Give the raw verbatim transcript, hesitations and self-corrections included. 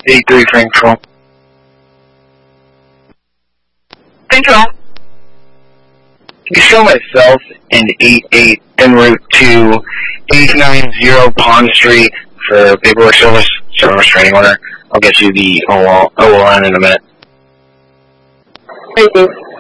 eight three Frank Control. Control. Can you show myself and eight eight en route to eight nine zero Pond Street for paperwork service, service restraining order? I'll get you the O L N in a minute. Thank you.